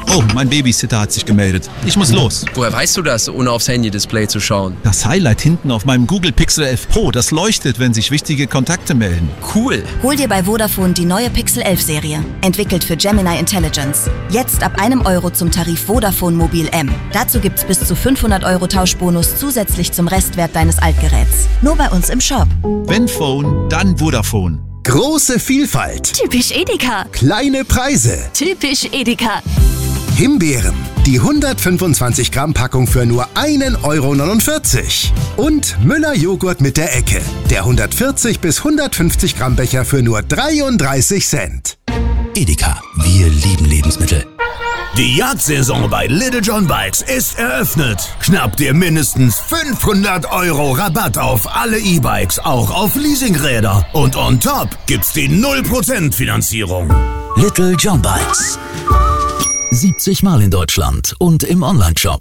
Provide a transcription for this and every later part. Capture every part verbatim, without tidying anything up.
Oh, mein Babysitter hat sich gemeldet. Ich muss los. Woher weißt du das, ohne aufs Handy-Display zu schauen? Das Highlight hinten auf meinem Google Pixel elf Pro, das leuchtet, wenn sich wichtige Kontakte melden. Cool. Hol dir bei Vodafone die neue Pixel elf Serie. Entwickelt für Gemini Intelligence. Jetzt ab einem Euro zum Tarif Vodafone Mobil M. Dazu gibt's bis zu fünfhundert Euro Tauschbonus zusätzlich zum Restwert deines Altgeräts. Nur bei uns im Shop. Wenn Phone, dann Vodafone. Große Vielfalt. Typisch Edeka. Kleine Preise. Typisch Edeka. Himbeeren. Die hundertfünfundzwanzig Gramm Packung für nur ein Euro neunundvierzig. Und Müller Joghurt mit der Ecke. Der hundertvierzig bis hundertfünfzig Gramm Becher für nur dreiunddreißig Cent. Edeka. Wir lieben Lebensmittel. Die Jagdsaison bei Little John Bikes ist eröffnet. Schnapp dir mindestens fünfhundert Euro Rabatt auf alle E-Bikes, auch auf Leasingräder. Und on top gibt's die null Prozent Finanzierung. Little John Bikes. siebzig Mal in Deutschland und im Onlineshop.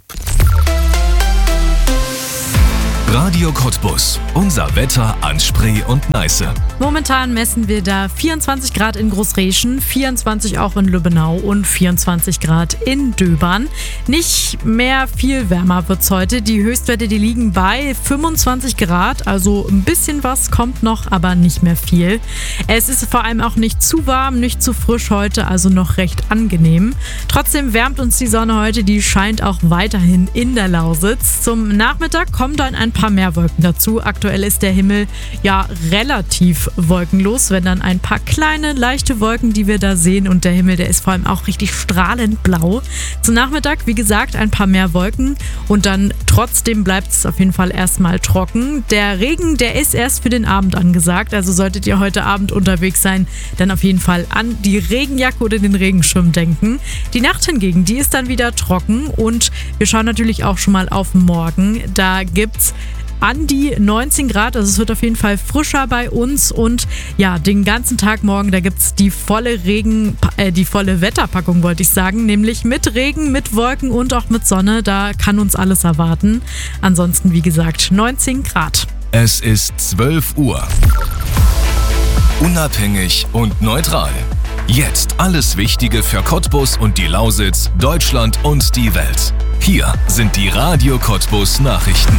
Radio Cottbus. Unser Wetter an Spree und Neiße. Momentan messen wir da vierundzwanzig Grad in Großreschen, vierundzwanzig auch in Lübbenau und vierundzwanzig Grad in Döbern. Nicht mehr viel wärmer wird's heute. Die Höchstwerte, die liegen bei fünfundzwanzig Grad. Also ein bisschen was kommt noch, aber nicht mehr viel. Es ist vor allem auch nicht zu warm, nicht zu frisch heute, also noch recht angenehm. Trotzdem wärmt uns die Sonne heute, die scheint auch weiterhin in der Lausitz. Zum Nachmittag kommen dann ein paar mehr Wolken dazu. Aktuell ist der Himmel ja relativ wolkenlos, wenn dann ein paar kleine, leichte Wolken, die wir da sehen, und der Himmel, der ist vor allem auch richtig strahlend blau. Zum Nachmittag, wie gesagt, ein paar mehr Wolken und dann trotzdem bleibt es auf jeden Fall erstmal trocken. Der Regen, der ist erst für den Abend angesagt, also solltet ihr heute Abend unterwegs sein, dann auf jeden Fall an die Regenjacke oder den Regenschirm denken. Die Nacht hingegen, die ist dann wieder trocken und wir schauen natürlich auch schon mal auf morgen. Da gibt's an die neunzehn Grad, also es wird auf jeden Fall frischer bei uns und ja, den ganzen Tag morgen, da gibt's die volle Regen, äh, die volle Wetterpackung, wollte ich sagen, nämlich mit Regen, mit Wolken und auch mit Sonne, da kann uns alles erwarten. Ansonsten, wie gesagt, neunzehn Grad. Es ist zwölf Uhr. Unabhängig und neutral. Jetzt alles Wichtige für Cottbus und die Lausitz, Deutschland und die Welt. Hier sind die Radio Cottbus Nachrichten.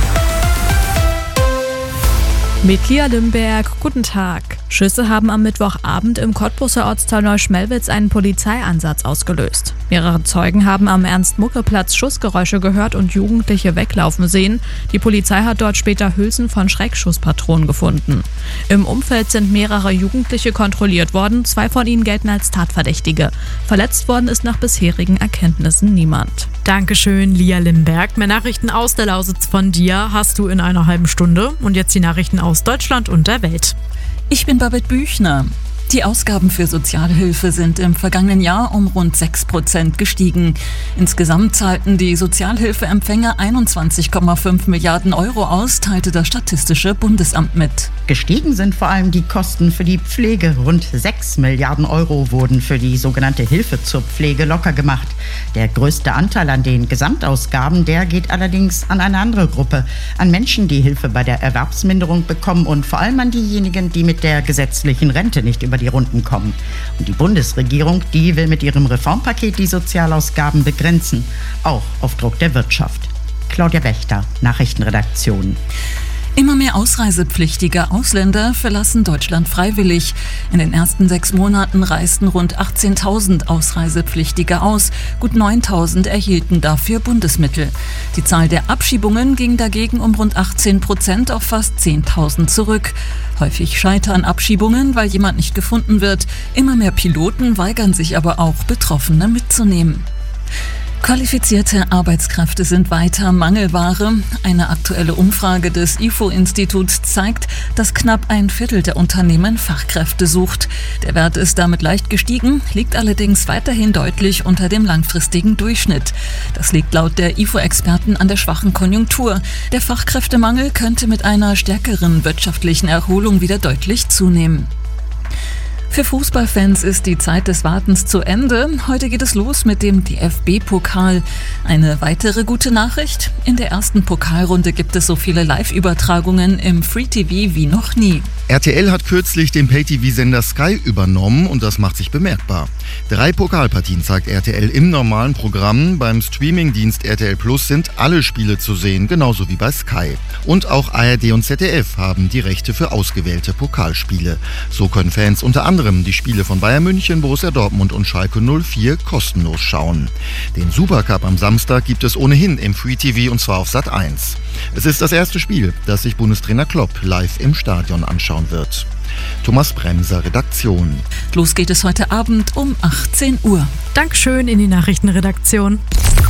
Mit Lia Limberg, guten Tag. Schüsse haben am Mittwochabend im Cottbuser Ortsteil Neuschmelwitz einen Polizeieinsatz ausgelöst. Mehrere Zeugen haben am Ernst-Mucke-Platz Schussgeräusche gehört und Jugendliche weglaufen sehen. Die Polizei hat dort später Hülsen von Schreckschusspatronen gefunden. Im Umfeld sind mehrere Jugendliche kontrolliert worden, zwei von ihnen gelten als Tatverdächtige. Verletzt worden ist nach bisherigen Erkenntnissen niemand. Dankeschön, Lia Limberg. Mehr Nachrichten aus der Lausitz von dir hast du in einer halben Stunde. Und jetzt die Nachrichten aus Deutschland und der Welt. Ich bin Babette Büchner. Die Ausgaben für Sozialhilfe sind im vergangenen Jahr um rund sechs Prozent gestiegen. Insgesamt zahlten die Sozialhilfeempfänger einundzwanzig Komma fünf Milliarden Euro aus, teilte das Statistische Bundesamt mit. Gestiegen sind vor allem die Kosten für die Pflege. Rund sechs Milliarden Euro wurden für die sogenannte Hilfe zur Pflege locker gemacht. Der größte Anteil an den Gesamtausgaben, der geht allerdings an eine andere Gruppe. An Menschen, die Hilfe bei der Erwerbsminderung bekommen und vor allem an diejenigen, die mit der gesetzlichen Rente nicht über die Runden kommen. Und die Bundesregierung, die will mit ihrem Reformpaket die Sozialausgaben begrenzen, auch auf Druck der Wirtschaft. Claudia Wächter, Nachrichtenredaktion. Immer mehr ausreisepflichtige Ausländer verlassen Deutschland freiwillig. In den ersten sechs Monaten reisten rund achtzehntausend Ausreisepflichtige aus. Gut neuntausend erhielten dafür Bundesmittel. Die Zahl der Abschiebungen ging dagegen um rund achtzehn Prozent auf fast zehntausend zurück. Häufig scheitern Abschiebungen, weil jemand nicht gefunden wird. Immer mehr Piloten weigern sich aber auch, Betroffene mitzunehmen. Qualifizierte Arbeitskräfte sind weiter Mangelware. Eine aktuelle Umfrage des I F O-Instituts zeigt, dass knapp ein Viertel der Unternehmen Fachkräfte sucht. Der Wert ist damit leicht gestiegen, liegt allerdings weiterhin deutlich unter dem langfristigen Durchschnitt. Das liegt laut der I F O-Experten an der schwachen Konjunktur. Der Fachkräftemangel könnte mit einer stärkeren wirtschaftlichen Erholung wieder deutlich zunehmen. Für Fußballfans ist die Zeit des Wartens zu Ende. Heute geht es los mit dem D F B-Pokal. Eine weitere gute Nachricht: In der ersten Pokalrunde gibt es so viele Live-Übertragungen im Free-T V wie noch nie. R T L hat kürzlich den Pay-T V-Sender Sky übernommen und das macht sich bemerkbar. Drei Pokalpartien zeigt R T L im normalen Programm. Beim Streamingdienst R T L Plus sind alle Spiele zu sehen, genauso wie bei Sky. Und auch A R D und Z D F haben die Rechte für ausgewählte Pokalspiele. So können Fans unter anderem die Spiele von Bayern München, Borussia Dortmund und Schalke null vier kostenlos schauen. Den Supercup am Samstag gibt es ohnehin im Free-T V und zwar auf Sat eins. Es ist das erste Spiel, das sich Bundestrainer Klopp live im Stadion anschauen wird. Thomas Bremser, Redaktion. Los geht es heute Abend um achtzehn Uhr. Dankeschön in die Nachrichtenredaktion.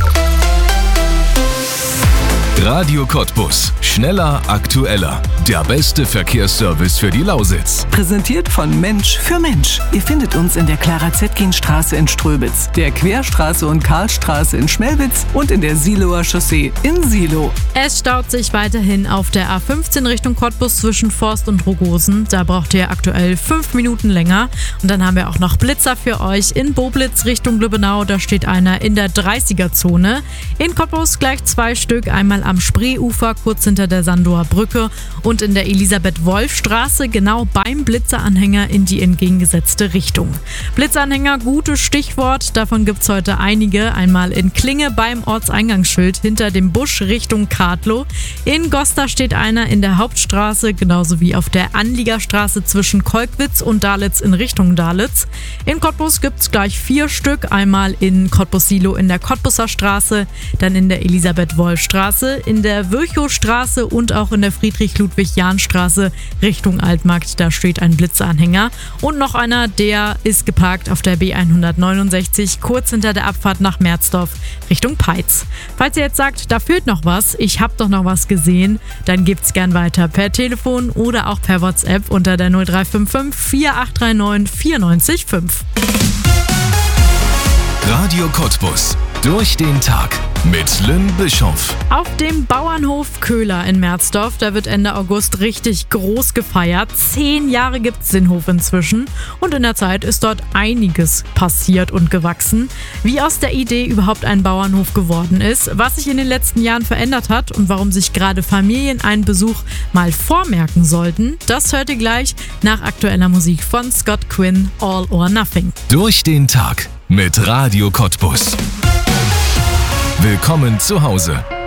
Radio Cottbus. Schneller, aktueller. Der beste Verkehrsservice für die Lausitz. Präsentiert von Mensch für Mensch. Ihr findet uns in der Clara-Zetkin-Straße in Ströbitz, der Querstraße und Karlstraße in Schmelwitz und in der Siloer Chaussee in Silo. Es staut sich weiterhin auf der A fünfzehn Richtung Cottbus zwischen Forst und Rogosen. Da braucht ihr aktuell fünf Minuten länger. Und dann haben wir auch noch Blitzer für euch. In Boblitz Richtung Lübbenau, da steht einer in der dreißiger-Zone. In Cottbus gleich zwei Stück, einmal am Spreeufer, kurz hinter der Sandower Brücke, und in der Elisabeth-Wolf-Straße, genau beim Blitzeranhänger in die entgegengesetzte Richtung. Blitzeranhänger, gutes Stichwort, davon gibt es heute einige. Einmal in Klinge beim Ortseingangsschild hinter dem Busch Richtung Kadlow. In Gosta steht einer in der Hauptstraße, genauso wie auf der Anliegerstraße zwischen Kolkwitz und Dalitz in Richtung Dalitz. In Cottbus gibt es gleich vier Stück, einmal in Cottbus-Silo in der Cottbuser Straße, dann in der Elisabeth-Wolf-Straße, in der Virchow-Straße und auch in der Friedrich-Ludwig-Jahn-Straße Richtung Altmarkt. Da steht ein Blitzeranhänger. Und noch einer, der ist geparkt auf der B hundertneunundsechzig, kurz hinter der Abfahrt nach Merzdorf Richtung Peitz. Falls ihr jetzt sagt, da fehlt noch was, ich habe doch noch was gesehen, dann gebt's gern weiter per Telefon oder auch per WhatsApp unter der null drei fünf fünf vier acht drei neun vier neun fünf. Radio Cottbus. Durch den Tag mit Lynn Bischoff. Auf dem Bauernhof Köhler in Merzdorf, da wird Ende August richtig groß gefeiert. Zehn Jahre gibt's den Hof inzwischen und in der Zeit ist dort einiges passiert und gewachsen. Wie aus der Idee überhaupt ein Bauernhof geworden ist, was sich in den letzten Jahren verändert hat und warum sich gerade Familien einen Besuch mal vormerken sollten, das hört ihr gleich nach aktueller Musik von Scott Quinn, All or Nothing. Durch den Tag mit Radio Cottbus. Willkommen zu Hause.